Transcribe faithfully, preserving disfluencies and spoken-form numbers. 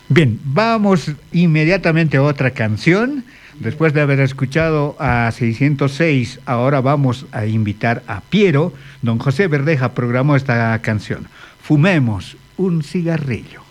Bien, vamos inmediatamente a otra canción. Después de haber escuchado a seiscientos seis, ahora vamos a invitar a Piero. Don José Verdeja programó esta canción. Fumemos un cigarrillo.